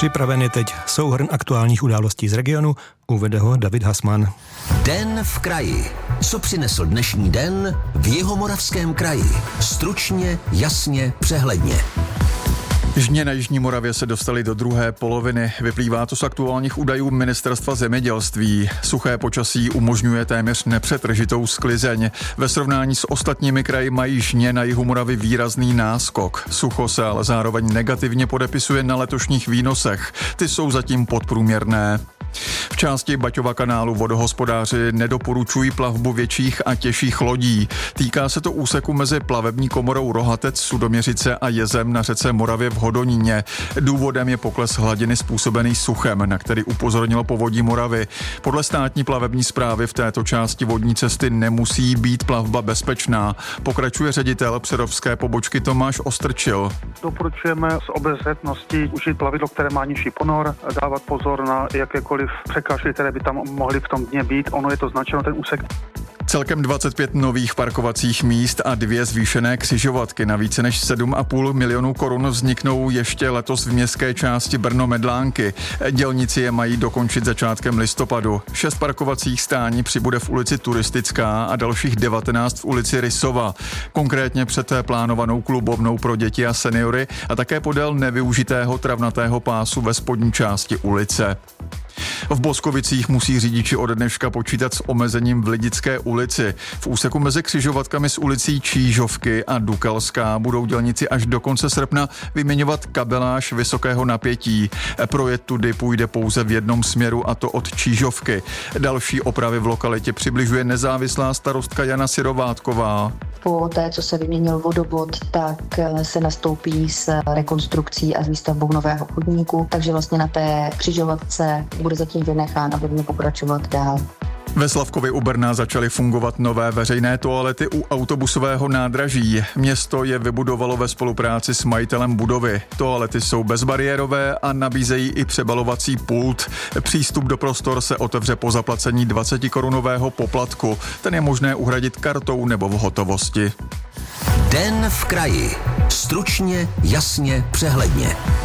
Připraven je teď souhrn aktuálních událostí z regionu, uvede ho David Hasman. Den v kraji. Co přinesl dnešní den v Jihomoravském kraji? Stručně, jasně, přehledně. Žně na Jižní Moravě se dostali do druhé poloviny. Vyplývá to z aktuálních údajů Ministerstva zemědělství. Suché počasí umožňuje téměř nepřetržitou sklizeň. Ve srovnání s ostatními kraji mají Žně na jihu Moravy výrazný náskok. Sucho se ale zároveň negativně podepisuje na letošních výnosech. Ty jsou zatím podprůměrné. V části Baťova kanálu vodohospodáři nedoporučují plavbu větších a těžších lodí. Týká se to úseku mezi plavební komorou Rohatec, Sudoměřice a jezem na řece Moravě v Hodoníně. Důvodem je pokles hladiny způsobený suchem, na který upozornilo Povodí Moravy. Podle státní plavební správy v této části vodní cesty nemusí být plavba bezpečná. Pokračuje ředitel přerovské pobočky Tomáš Ostrčil. Doporučujeme z obezřetnosti užít plavidlo, které má nižší ponor, dávat pozor na jakékoliv překážky, které by tam mohly v tom dně být. Ono je to značeno, ten úsek. Celkem 25 nových parkovacích míst a 2 zvýšené křižovatky na více než 7,5 milionu korun vzniknou ještě letos v městské části Brno-Medlánky. Dělníci je mají dokončit začátkem listopadu. 6 parkovacích stání přibude v ulici Turistická a dalších 19 v ulici Rysova. Konkrétně před plánovanou klubovnou pro děti a seniory a také podél nevyužitého travnatého pásu ve spodní části ulice. V Boskovicích musí řidiči ode dneška počítat s omezením v Lidické ulici. V úseku mezi křižovatkami s ulicí Čížovky a Dukelská budou dělníci až do konce srpna vyměňovat kabeláž vysokého napětí. Projet tudy půjde pouze v jednom směru, a to od Čížovky. Další opravy v lokalitě přibližuje nezávislá starostka Jana Syrovátková. Po té, co se vyměnil vodovod, tak se nastoupí s rekonstrukcí a s výstavbou nového chodníku, takže vlastně na té křižovatce bude zatím vynechán a budeme pokračovat dál. Ve Slavkově u Brna začaly fungovat nové veřejné toalety u autobusového nádraží. Město je vybudovalo ve spolupráci s majitelem budovy. Toalety jsou bezbariérové a nabízejí i přebalovací pult. Přístup do prostor se otevře po zaplacení 20korunového poplatku. Ten je možné uhradit kartou nebo v hotovosti. Den v kraji. Stručně, jasně, přehledně.